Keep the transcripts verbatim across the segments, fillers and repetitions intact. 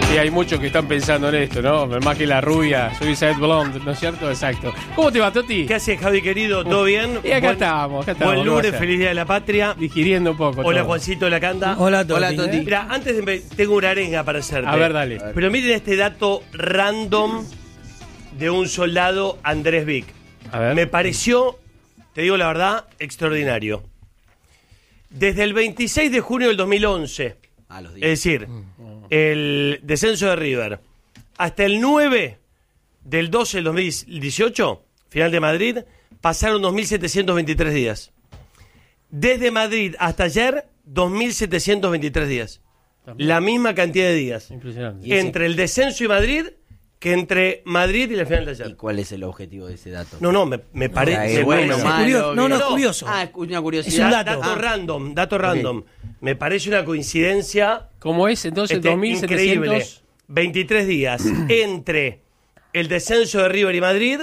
Sí, hay muchos que están pensando en esto, ¿no? Más que la rubia, Suicide Blonde, ¿no es cierto? Exacto. ¿Cómo te va, Toti? ¿Qué haces, Javi, querido? ¿Todo bien? Y acá buen, estamos, acá estamos. Buen lunes, feliz día de la patria. Digiriendo un poco. Hola, todo. Juancito Lacanda. Hola, Toti. Hola, Toti. Mira, antes de empe- tengo una arenga para hacerte. A ver, dale. Pero miren este dato random de un soldado Andrés Vic. A ver. Me pareció, te digo la verdad, extraordinario. Desde el veintiséis de junio del dos mil once, Ah, los es días. decir, el descenso de River, hasta el nueve del doce del dos mil dieciocho, final de Madrid, pasaron dos mil setecientos veintitrés días. Desde Madrid hasta ayer, dos mil setecientos veintitrés días. La misma cantidad de días. Impresionante. Entre el descenso y Madrid que entre Madrid y la final de ¿Y ayer. cuál es el objetivo de ese dato? No, no, me, me Ah, parece es bueno, me- malo, curioso. No, no, bien. es curioso. Ah, es una Es curiosidad. un Da- dato. dato Ah. random, dato random. Me parece una coincidencia ¿Cómo es entonces? este, dos mil increíble. setecientos. veintitrés días entre el descenso de River y Madrid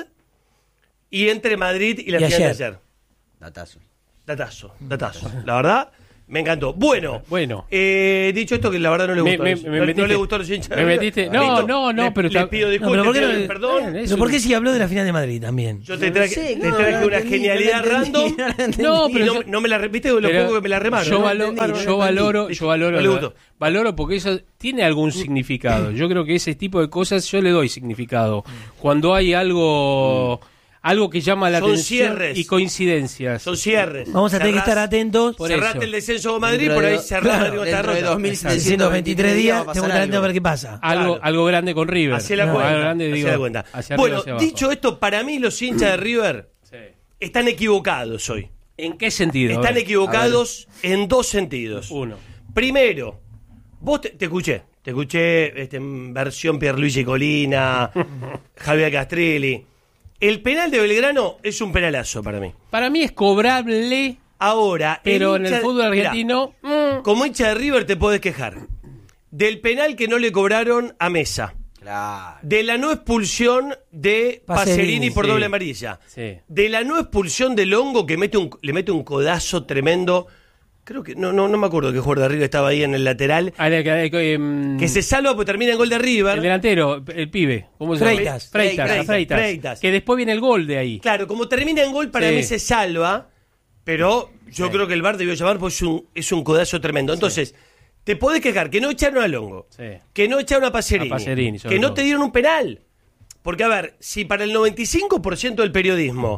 y entre Madrid y la Y final de ayer. ayer. Datazo. Datazo, datazo. La verdad, me encantó. Bueno, Bueno. eh, dicho esto, que la verdad no le Me- gustó. me- a los- me no, no metiste- le gustó a los hinchas. de me River. metiste- no, Listo. no, no, Le- pero les está- pido No, disculpas, pero ¿por qué les no pido le- perdón. Bueno, ¿Pero por qué sí habló de la final de Madrid también? Yo te No traje, sé, te no, traje no una entendí, genialidad no la entendí, random. no la entendí. No, Y pero no, yo- no me la repite lo Pero poco que me la remaron. Yo, ¿no? valo- entendí, no yo lo valoro, entendí. yo valoro, No le gustó. valoro porque eso tiene algún significado. Yo creo que ese tipo de cosas yo le doy significado. Cuando hay algo, algo que llama la Son atención cierres. y coincidencias. Son cierres. Vamos a tener que Cerrás- estar atentos. Por Cerraste eso. el descenso de Madrid, Dentro por de ahí do- cerrás claro, Madrid con dentro de derrota. dos mil setecientos setecientos veintitrés días, va a tengo que pasar estar atento a ver algo. qué pasa. Algo, Claro. algo grande con River. Hacé la Algo cuenta. grande, hacé digo, la cuenta. hacia arriba, Bueno, hacia abajo. dicho esto, para mí los hinchas de River Sí. están equivocados hoy. ¿En qué sentido? A Están ver. equivocados en dos sentidos. Uno. Primero, vos te, te escuché, te escuché este, en versión Pierluigi Colina, Javier Castrilli. El penal de Belgrano es un penalazo para mí. Para mí es cobrable, Ahora, pero en hincha el de- fútbol mirá, argentino... mm, como hincha de River te podés quejar del penal que no le cobraron a Mesa, Claro. de la no expulsión de Pacerini, Pacerini, por sí. doble amarilla, Sí. de la no expulsión de Longo que mete un, le mete un codazo tremendo. Creo que no no no me acuerdo qué jugador de River estaba ahí en el lateral, ah, el- el- em, que se salva porque termina en gol de River. el delantero, el pibe. ¿Cómo se llama? Freitas. Freitas, Freitas, Freitas. Freitas. Que después viene el gol de ahí. Claro, como termina en gol para Sí. mí se salva, pero yo Sí. creo que el V A R debió llamar porque es un, es un codazo tremendo. Entonces, te podés quejar que no echaron a Longo, Sí. que no echaron a Pacerini, A Pacerini, sobre que no todo. te dieron un penal. Porque, a ver, si para el noventa y cinco por ciento del periodismo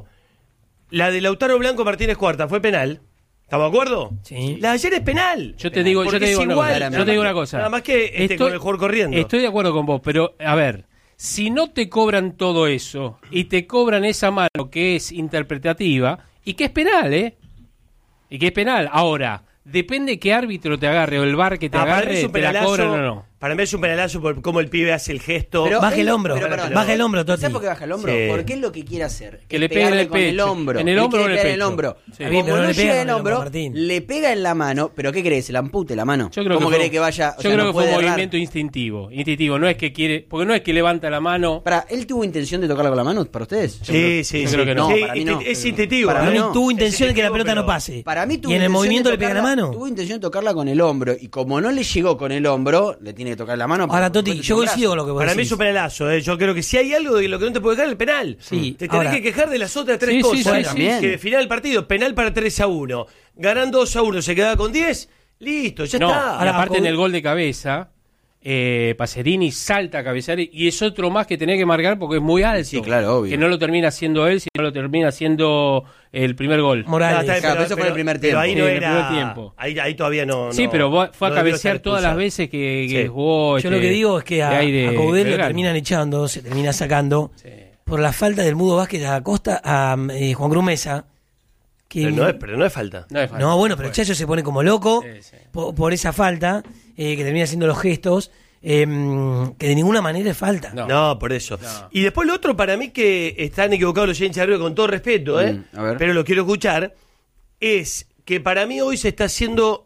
la de Lautaro Blanco Martínez Cuarta fue penal, ¿estamos de acuerdo? Sí. La de ayer es penal. Yo te digo, yo Porque te digo, es una igual, cosa, claramente. yo te digo una cosa. Nada más que este, con el jugador corriendo. Estoy de acuerdo con vos, pero a ver, si no te cobran todo eso y te cobran esa mano que es interpretativa y que es penal, ¿eh? Y que es penal. Ahora, depende qué árbitro te agarre o el V A R que te Ah, para mí agarre, es un te la penalazo. cobran o no. Para mí es un penalazo por cómo el pibe hace el gesto. Pero Baja el él- hombro, pero, perdón, baja el hombro, Toti. ¿Sabes por qué baja el hombro? Sí. Porque él lo que quiere hacer Que es le pegue en pegarle el con el pecho. hombro. En el Él hombro quiere o en el pegar pecho. hombro. Sí. Bien, Como pero no no le llega pega el con el hombro, hombro, Martín. le pega en la mano, pero ¿qué crees? ¿Se la ampute la mano? Yo creo ¿Cómo que fue, querés que vaya? O yo sea, creo no que fue un puede errar. movimiento instintivo, instintivo, no es que quiere, porque no es que levanta la mano. Para, ¿él tuvo intención de tocarla con la mano para ustedes? Sí, sí, yo sí. creo que no. Sí, para mí no. es instintivo. Para Para mí mí no. tuvo intención de que la Es pelota no instintivo, pase. Para mí tuvo y en el intención movimiento de le pega la tocarla- mano. Tuvo intención de tocarla con el hombro y como no le llegó con el hombro, le tiene que tocar la mano. Ahora, porque Toti, después yo te coincido con lo que vos Para mí decís. es un penalazo, ¿eh? Yo creo que si hay algo de lo que no te puede quejar, el penal. Sí, Te tenés ahora- que quejar de las otras tres Sí, sí, cosas. sí, también. Que de final del partido, penal para tres a uno. Ganan dos a uno, se queda con diez. Listo, ya No, está. y Ahora, aparte Paco- en el gol de cabeza, eh, Pacerini salta a cabecear y es otro más que tenés que marcar porque es muy alto. Sí, claro, obvio. Que no lo termina haciendo él, sino lo termina haciendo el primer gol. Morales. Ah, está bien, Claro, eso fue el primer pero tiempo. ahí Sí, no en el era. primer tiempo. Ahí, ahí todavía no. Sí, no- pero fue fue a no debió cabecear estar todas las expulsado. veces que, que Sí. jugó. Yo este, lo que digo es que a, de aire a Coudet lo Belgrano. terminan echando, se termina sacando Sí. por la falta del Mudo Vázquez a Acosta a eh, Juan Cruz Mesa. Que, Pero no es, pero no es falta. No, es falta. no, bueno, pero el Chacho se pone como loco Sí, sí. por, por esa falta, eh, que termina haciendo los gestos, eh, que de ninguna manera es falta. No. No, por eso. No. Y después lo otro para mí que están equivocados los hinchas de River, con todo respeto, ¿eh? Mm, a ver. Pero lo quiero escuchar, es que para mí hoy se está haciendo,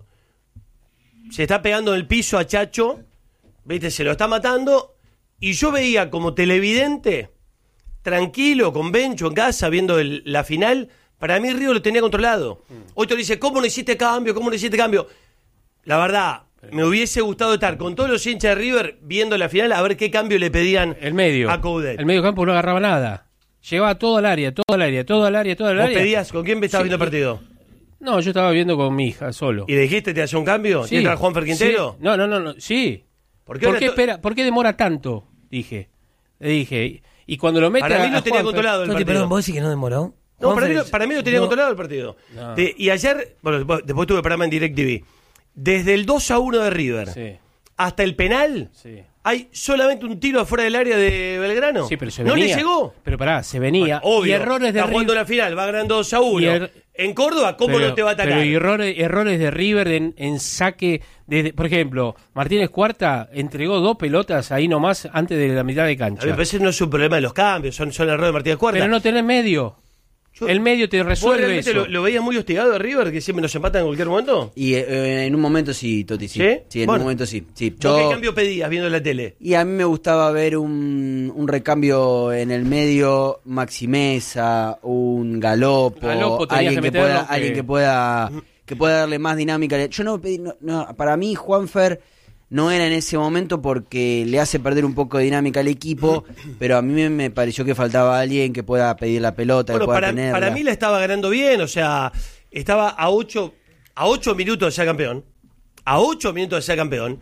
se está pegando en el piso a Chacho, ¿viste? Se lo está matando, y yo veía como televidente, tranquilo, con Bencho en casa, viendo el- la final, para mí Río lo tenía controlado. Hoy te dice, ¿cómo no hiciste cambio? ¿Cómo no hiciste cambio? La verdad, me hubiese gustado estar con todos los hinchas de River viendo la final a ver qué cambio le pedían El medio. a Coudet. El medio campo no agarraba nada. Llegaba todo al área, todo al área, todo al área, todo al ¿Vos área. pedías con quién estabas Sí. viendo el partido? No, yo estaba viendo con mi hija solo. ¿Y le dijiste te hacía un cambio? Sí. ¿Tiene que entrar Juanfer Quintero? Sí. No, no, no, no, sí. ¿Por ¿Por qué qué, ahora to- espera, ¿Por qué demora tanto? Dije. Le dije. Y cuando lo mete Para a- mí lo a tenía Juanfer- controlado el Toti, partido. perdón, vos decís que no demoró. No, para Juanfer- mí, lo- para mí lo tenía no, controlado el partido. No. De- y ayer, bueno, después, después tuve programa en DirecTV. Desde el dos a uno de River Sí. hasta el penal, Sí. hay solamente un tiro afuera del área de Belgrano. Sí, pero se no venía. le llegó. Pero pará, se venía. Obvio. Y errores de Está jugando River. la final, va ganando dos a uno. Y er- En Córdoba, ¿cómo pero, no te va a atacar? Pero errores, errores de River en, en saque. Desde, por ejemplo, Martínez Cuarta entregó dos pelotas ahí nomás antes de la mitad de A cancha. mí me parece que no es un problema de los cambios, son, son errores de Martínez Cuarta. Pero no tenés medio. Yo- El medio te ¿Vos resuelve realmente eso. lo, lo veías muy hostigado de River, que siempre nos empatan en cualquier momento? Y eh, en un momento sí, Toti, sí. ¿Sí? Sí, en Bueno. un momento sí. sí. ¿Vos Yo- ¿Qué cambio pedías viendo la tele? Y a mí me gustaba ver un, un recambio en el medio, Maxi Mesa, un Galopo, Galopo tenías alguien que que, meterlo, pueda, que- alguien que pueda que pueda darle más dinámica. Yo no pedí, no, no, para mí Juanfer no era en ese momento porque le hace perder un poco de dinámica al equipo, pero a mí me, me pareció que faltaba alguien que pueda pedir la pelota, Bueno, que pueda para, tenerla. para mí la estaba ganando bien, o sea, estaba a ocho, a ocho minutos de ser campeón, a ocho minutos de ser campeón,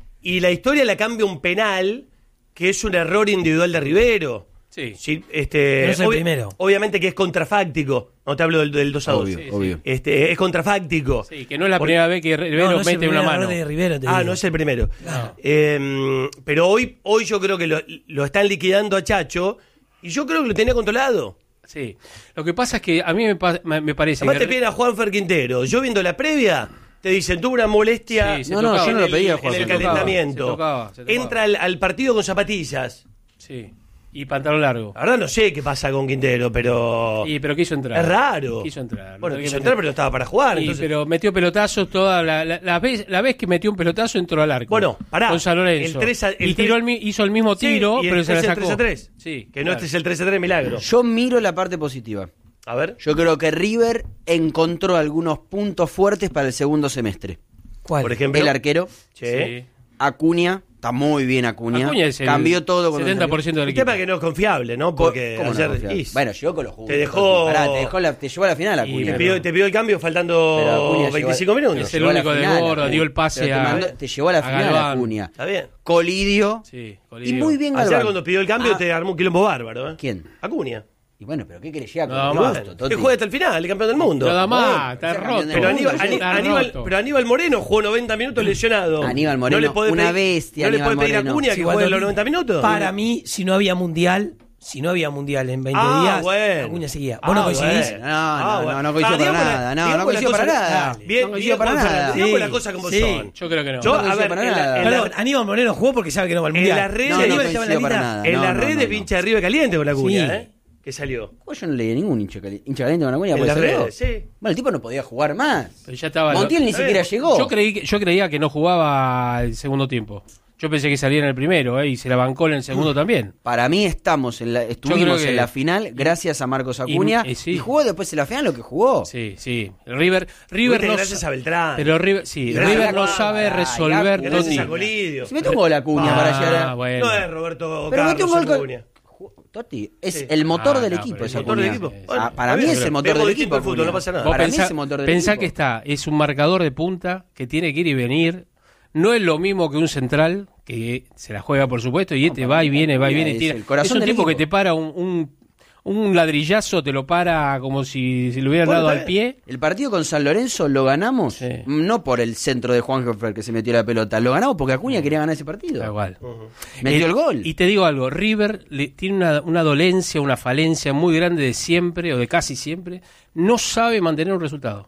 y la historia la cambia un penal que es un error individual de Rivero. Sí. Sí, este, No es el primero. Obviamente que es contrafáctico, no te hablo del, del dos a dos. Obvio, Sí, sí. obvio. Este, es contrafáctico. Sí, que no es la Por- primera vez que Rivero No, no es el mete una primer mano. error de Rivero, te Ah, digo. no es el primero. No. Eh, pero hoy, hoy yo creo que lo, lo están liquidando a Chacho y yo creo que lo tenía controlado. Sí. Lo que pasa es que a mí me, pa- me me parece Además que te piden a Juanfer Quintero. Yo viendo la previa, te dicen, tuvo una molestia Sí, se No, no, tocaba. yo no lo en pedía a el, en Juanfer. el Se tocaba, calentamiento. se tocaba, se tocaba. Entra al, al partido con zapatillas. Sí. Y pantalón largo. La verdad no sé qué pasa con Quintero, pero Y, pero quiso entrar. es raro. Quiso entrar. Bueno, No quiso que entrar, meter- pero no estaba para jugar. Y, entonces... pero metió pelotazos toda la, la, la vez, la vez que metió un pelotazo entró al arco. Bueno, pará. Con San Lorenzo. El tres a- el y tiró tres- el mi- hizo el mismo Sí, tiro, y el pero se la tres a sacó. tres a tres. Sí, Que no claro. este es el tres a tres milagro. Yo miro la parte positiva. A ver. Yo creo que River encontró algunos puntos fuertes para el segundo semestre. ¿Cuál? Por ejemplo. El arquero, Che. Sí. Acuña, está muy bien Acuña. Acuña es el Cambió todo con setenta por ciento del El equipo. tema que no es confiable, ¿no? Porque ¿Cómo no ayer- confiar? y- Bueno, llegó con los jugadores. Te dejó- Pará, te, dejó la- te llevó a la final Y Acuña. te, pero- pidió, te pidió el cambio Pero faltando Acuña llegó- veinticinco minutos. Es el Llegó a la único de final, gordo, Acuña. dio el pase Pero te, a- mandó- te llevó a la a final Galván. Acuña. Está bien. Colidio. Sí, Y Colidio. muy bien Ayer Galván. cuando pidió el cambio Ah, te armó un quilombo bárbaro, ¿eh? ¿Quién? Acuña. Y bueno, pero ¿qué querés llegar con No, el más. gusto, Toti? Que juega hasta el final, el campeón del mundo. Nada más, Bueno, está ya roto. campeón del Pero mundo, Aníbal, ya Aní- está Aníbal- roto. pero Aníbal Moreno jugó noventa minutos lesionado. Aníbal Moreno, no le podés una pedir- bestia, No le Aníbal puede pedir a Moreno. Acuña Sí, que igual, juegue Toti, los noventa minutos. Para mí, si no había mundial, si no había mundial en veinte Ah, días, bueno. Acuña seguía. Ah, ¿Vos no coincidís? bueno. No, no, bueno. no, no coincido Ah, para digamos la- nada. No, digamos no la coincido cosa- para nada. Dale. Bien, No coincido bien, para Juan nada. Fernández, digamos Sí, las cosas como sí. son. Yo creo que no. Yo, No a coincido ver, para en la- nada. en la- Perdón, Aníbal Moreno jugó porque sabe que no va al mundial. las redes- No, Si no Aníbal estaba en la coincido para lista, nada. en No, las no, redes no, de no. pincha de River Caliente con Acuña, Sí. ¿eh? Que salió. Pues yo no leí ningún hincha, cali- hincha caliente con Acuña. En ¿puede las ser redes, vos? sí. Bueno, el tipo no podía jugar más. Pero ya estaba. Montiel ni Está siquiera bien. llegó. Yo, creí que, yo creía que no jugaba el segundo tiempo. Yo pensé que salía en el primero, ¿eh? Y se la bancó en el segundo también. Para mí estamos en la, estuvimos creo que- en la final gracias a Marcos Acuña y y, sí. jugó después en la final lo que jugó. Sí, sí. River, River Fuiste no gracias sa- a Beltrán. Pero River, sí, Gracias River a no Juan, sabe pará, resolver y Gracias Toti. a Colidio. Se metió un gol Acuña Ah, para llegar a... bueno. No es Roberto Pero metió un Carlos gol con... Acuña. Ju- Toti, es Sí. el motor Ah, del no, equipo pero ese el motor del Acuña. equipo. Ah, Bueno, para está mí bien, es el pero motor vemos del distinto equipo. el fútbol, Acuña. no pasa nada. Vos Para mí pensá, es el motor del pensá equipo. que está, es un marcador de punta que tiene que ir y venir. No es lo mismo que un central que se la juega, por supuesto, y este va y viene, va y viene. y es tira. el corazón Es un del tipo que equipo. te para un, un, un ladrillazo, te lo para como si, si le hubieran Bueno, dado está al pie. El partido con San Lorenzo lo ganamos, Sí. no por el centro de Juan Hofer que se metió la pelota, lo ganamos porque Acuña quería ganar ese partido. Da igual. Metió Eh, el gol. Y te digo algo, River le, tiene una, una dolencia, una falencia muy grande de siempre, o de casi siempre, no sabe mantener un resultado.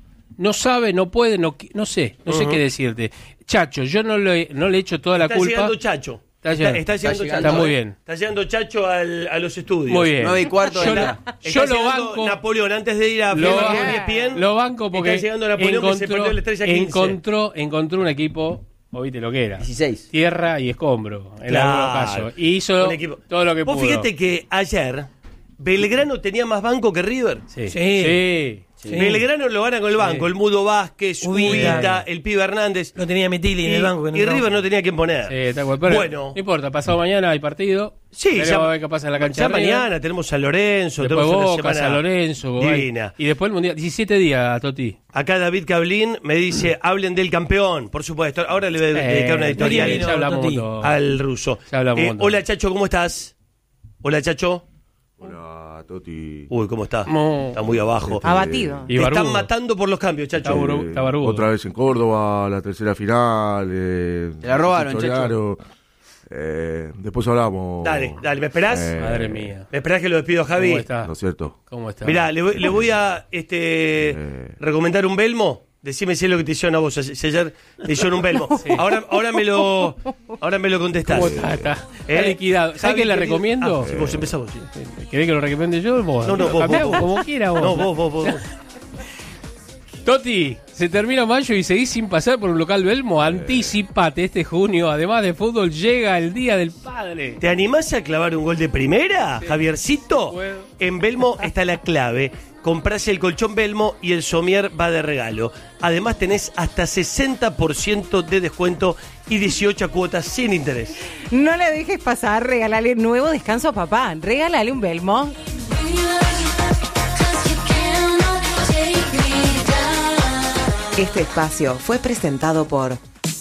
No sabe, no puede, no, qui- no sé, no sé Ujú. qué decirte. Chacho, yo no le, no le echo toda la Está culpa. llegando Chacho. Está Está, llegando. está llegando Está Chacho. llegando. Está muy ¿eh? bien. Está llegando Chacho al- a los estudios. Muy bien. nueve y cuarto yo de lo, la- Está yo lo llegando banco. Napoleón antes de ir a Lo, Fiesta ba- con E S P N. lo banco porque Está llegando Napoleón que se encontró, perdió el estrella quince. encontró, encontró un equipo, o viste lo que era. dieciséis. Tierra y escombro, en Claro. algunos casos. Y hizo Un equipo. todo lo que Vos pudo. fíjate que ayer Belgrano tenía más banco que River. Sí. Sí. Sí. Sí. Belgrano lo gana con el banco. Sí. El Mudo Vázquez, Ubita. Ubita, el Pibe Hernández. No tenía Mitili en Y, el banco. que no y entraba. River no tenía quien poner. Sí, tal cual. Pero Bueno. no importa, pasado mañana hay partido. Sí, Veremos ya, a ver qué pasa en la cancha ya de River. mañana tenemos a Lorenzo, Después tenemos una Boca, semana San Lorenzo, divina. y después el Mundial. diecisiete días, Toti. Acá David Cablín me dice, hablen del campeón, por supuesto. Ahora le voy a dedicar una Eh, editorial Toti, ya hablamos Toti. todo. al ruso. Ya hablamos Eh, un montón. hola Chacho, ¿cómo estás? Hola Chacho. Hola, Toti. Uy, ¿cómo está? No. Está muy abajo. Este, Abatido. Y Te barbudo. están matando por los cambios, Chacho. Está barbudo. Eh, barbudo. Otra vez en Córdoba, la tercera final. Eh, Te la robaron, Soriano. Eh, después hablamos. Dale, dale, ¿me esperás? Eh, Madre mía. ¿Me esperás que lo despido a Javi? ¿Cómo está? ¿No es cierto? ¿Cómo está? Mirá, le voy, le voy a este, Eh. recomendar un Belmo. Decime si es lo que te hicieron a vos. Si ayer te hicieron un Belmo. Ahora, ahora me lo ahora me lo contestás. ¿Cómo está? Está, está Eh, liquidado. ¿Sabes Javi, qué le querido- recomiendo? Ah, sí, vos empezás vos, sí. ¿Querés que lo recomiende yo? Vos, No, no, vos, Cambiá, vos, vos. como quiera vos. No, vos, vos, vos. vos. Toti, se termina mayo y seguís sin pasar por un local Belmo. Anticipate este junio. Además de fútbol, llega el Día del Padre. ¿Te animás a clavar un gol de primera, Javiercito? Puedo. En Belmo está la clave. Comprás el colchón Belmo y el somier va de regalo. Además tenés hasta sesenta por ciento de descuento y dieciocho cuotas sin interés. No le dejes pasar, regálale nuevo descanso a papá. Regálale un Belmo. Este espacio fue presentado por